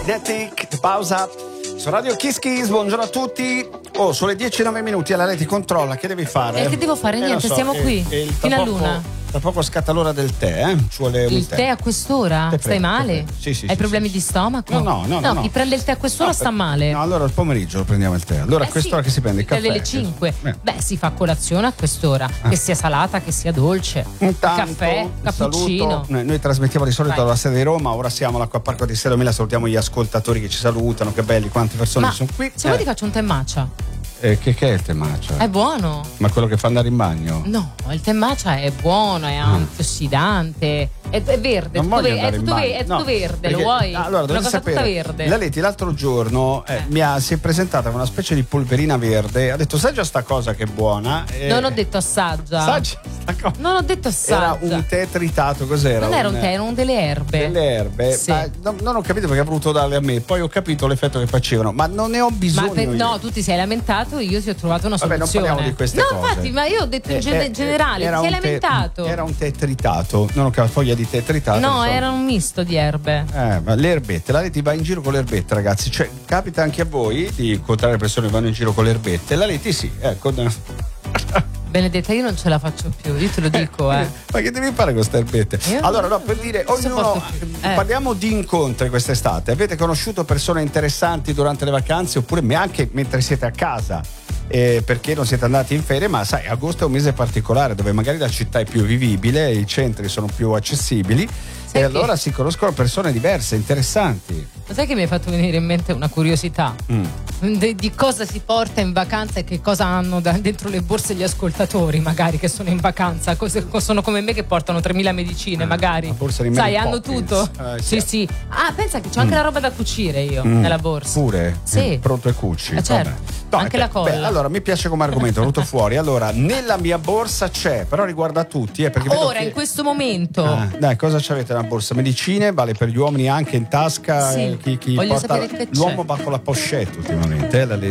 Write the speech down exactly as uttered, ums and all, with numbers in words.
Magnetic, pausa su Radio Kiss Kiss. Buongiorno a tutti. Oh, sono le dieci e nove minuti, alla Leti controlla, che devi fare? E che devo fare? Eh, Niente, so, stiamo e, qui e il, fino a poco, luna. Tra poco scatta l'ora del tè, eh? Ci vuole Il un tè. tè a quest'ora? Te Stai prego, male? Sì, sì, Hai sì, problemi sì, di stomaco? No, no, no, no, no. Chi prende il tè a quest'ora no, sta male. No, allora il pomeriggio prendiamo il tè. Allora Eh a quest'ora sì, che si prende il caffè? Alle cinque. Eh. Beh, si fa colazione a quest'ora, Ah. che sia salata, che sia dolce. Intanto, caffè, cappuccino. saluto. Noi, noi trasmettiamo di solito Vai. dalla sede di Roma, ora siamo all'Acquaparco di Sedomila, salutiamo gli ascoltatori che ci salutano, che belli, quante persone Ma sono qui. se vuoi Eh. ti faccio un tè matcha. Eh, che, che è il tè matcha? È buono. Ma quello che fa andare in bagno? No, il tè matcha è buono, è antiossidante, è, è verde, Non tutto, voglio ve- è andare in tutto, ve- bagno. è tutto No, verde, perché- lo vuoi? Allora, Una dovete cosa sapere, tutta verde. la Leti l'altro giorno eh, Eh. mi ha, si è presentata con una specie di polverina verde, ha detto assaggia sta cosa che è buona. E... Non ho detto assaggia. Assaggia sta cosa. Non ho detto Era assaggia. un tè tritato, cos'era? Non era un tè, erano delle erbe. Delle erbe. Sì. Ma non, non ho capito perché ha voluto darle a me, poi ho capito l'effetto che facevano, ma non ne ho bisogno. Ma per- io. no, tu ti sei lamentato, io ti ho trovato una Vabbè, non soluzione. parliamo di queste no, cose. infatti, ma io ho detto in Eh, gen- eh, generale, era ti sei un tè- lamentato. Era un tè tritato, non ho capito, foglia di tè tritato. No, insomma. era un misto di erbe. Eh, ma le erbette, la Leti va in giro con le erbette, ragazzi. Cioè, capita anche a voi di incontrare persone che vanno in giro con le erbette? La Leti sì, ecco. Benedetta, io non ce la faccio più, io te lo dico, eh. Ma che devi fare con queste erbette? Io Allora, non- no, per dire, non ognuno. sopporto più. Eh. Parliamo di incontri quest'estate. Avete conosciuto persone interessanti durante le vacanze oppure anche mentre siete a casa? Eh, perché non siete andati in ferie, ma sai, agosto è un mese particolare dove magari la città è più vivibile, i centri sono più accessibili. Sai e che- allora si conoscono persone diverse, interessanti. Ma sai che mi hai fatto venire in mente una curiosità? Mm. De- di cosa si porta in vacanza e che cosa hanno da- dentro le borse gli ascoltatori, magari che sono in vacanza, Cose- sono come me che portano tremila medicine, magari. la borsa di Sai, Mary hanno Poppins. tutto. Eh, sì, sì. sì. Ah, pensa che c'ho anche la roba da cucire io Mm. nella borsa. Pure? Sì. Eh, pronto e cuci? Eh, certo. Vabbè. Anche eh, la colla. beh, allora, mi piace come argomento, è venuto fuori. Allora, nella mia borsa c'è, però riguarda tutti. Eh, perché vedo Ora, che- in questo momento. Ah, dai, cosa c'avete nella borsa? Medicine, vale per gli uomini anche in tasca. Sì. eh, chi, chi Voglio porta... sapere che c'è. L'uomo va con la pochette ultimamente, eh, la